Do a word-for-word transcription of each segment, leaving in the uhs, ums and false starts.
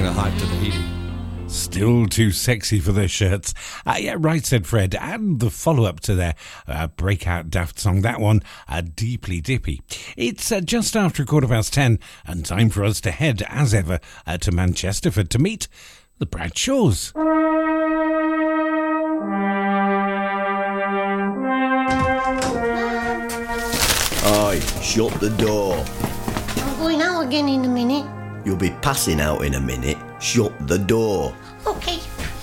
taking it hype to the heating. Still too sexy for their shirts. Uh, yeah, right, said Fred. And the follow-up to their uh, breakout Daft song, that one, uh, Deeply Dippy. It's uh, just after a quarter past ten, and time for us to head, as ever, uh, to Manchesterford to meet the Bradshaws. Oi, shut the door. I'm going out again in a minute. You'll be passing out in a minute. Shut the door. Okay.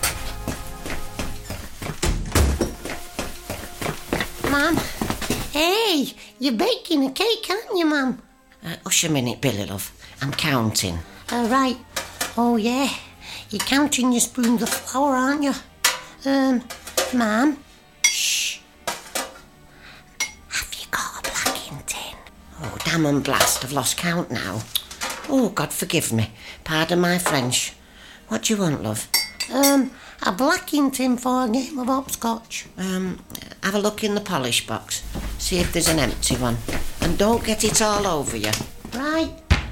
Mum? Hey, you're baking a cake, aren't you, Mum? Uh, hush a minute, Billy, love. I'm counting. Uh, right. Oh, yeah. You're counting your spoons of flour, aren't you? Um, Mum? Shh. Have you got a blacking tin? Oh, damn and blast. I've lost count now. Oh, God forgive me. Pardon my French. What do you want, love? Um, a blacking tin for a game of hopscotch. Um, have a look in the polish box. See if there's an empty one. And don't get it all over you. Right.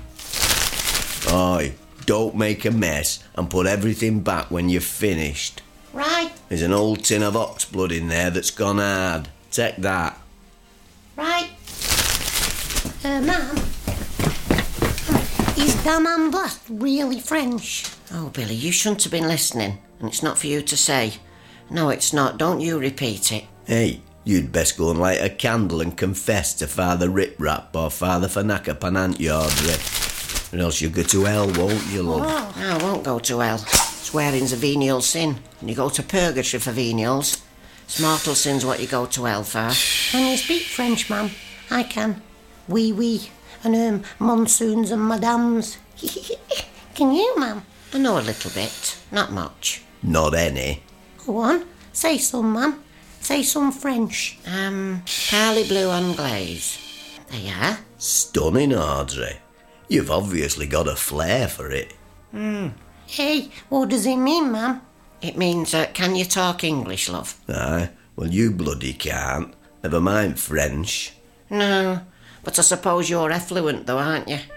Oi, don't make a mess and put everything back when you're finished. Right. There's an old tin of ox blood in there that's gone hard. Take that. Right. Uh, Mum? Is Damn and Blast really French? Oh, Billy, you shouldn't have been listening. And it's not for you to say. No, it's not. Don't you repeat it. Hey, you'd best go and light a candle and confess to Father Rip Rap or Father Fanaka Panant, Audrey. Or else you'll go to hell, won't you, love? Oh. No, I won't go to hell. Swearing's a venial sin. And you go to purgatory for venials. It's mortal sin's what you go to hell for. Can you speak French, Mum? I can. Oui, oui. And um, monsoons and madams. Can you, Mum? I know a little bit. Not much. Not any. Go on. Say some, Mum. Say some French. Um, Parley Blue on glaze. There you are. Stunning, Audrey. You've obviously got a flair for it. Hmm. Hey, what does it mean, Mum? It means, uh, can you talk English, love? Aye, well, you bloody can't. Never mind French. No, but I suppose you're effluent though, aren't you?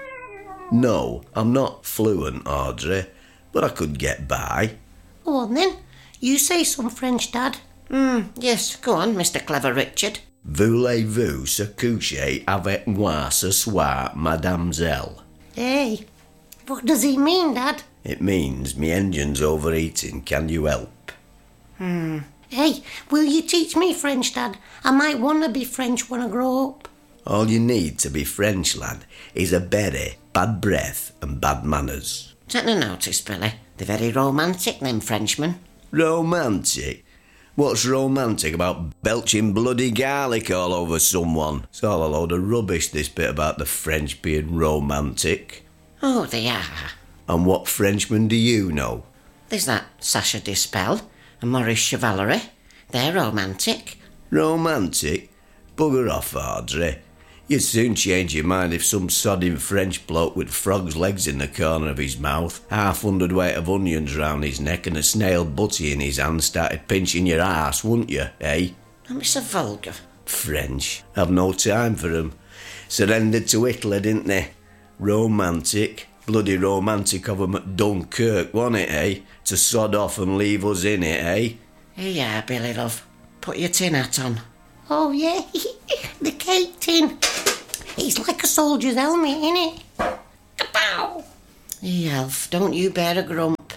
No, I'm not fluent, Audrey, but I could get by. Go on then. You say some French, Dad. Hmm, yes, go on, Mister Clever Richard. Voulez-vous se coucher avec moi ce soir, mademoiselle? Hey, what does it mean, Dad? It means me engine's overheating, can you help? Hmm. Hey, will you teach me French, Dad? I might want to be French when I grow up. All you need to be French, lad, is a berry, bad breath and bad manners. Take no notice, Billy. They're very romantic, them Frenchmen. Romantic? What's romantic about belching bloody garlic all over someone? It's all a load of rubbish, this bit about the French being romantic. Oh, they are. And what Frenchmen do you know? There's that Sacha Distel and Maurice Chevalery. They're romantic. Romantic? Bugger off, Audrey. You'd soon change your mind if some sodding French bloke with frog's legs in the corner of his mouth, half hundredweight of onions round his neck and a snail butty in his hand started pinching your arse, wouldn't you, eh? Don't be so vulgar. French. Have no time for 'em. Surrendered to Hitler, didn't they? Romantic. Bloody romantic of 'em at Dunkirk, wasn't it, eh? To sod off and leave us in it, eh? Here you are, Billy, love. Put your tin hat on. Oh, yeah, the cake tin. It's like a soldier's helmet, innit? Kapow! Hey, Elf, don't you bear a grump.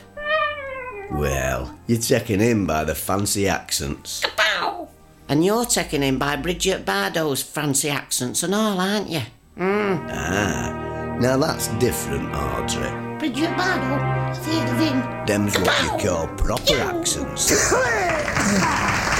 Well, you're taken in by the fancy accents. Kapow! And you're taken in by Bridget Bardot's fancy accents and all, aren't you? Mm. Ah, now that's different, Audrey. Bridget Bardot? I've heard of him. Them's what you call proper accents.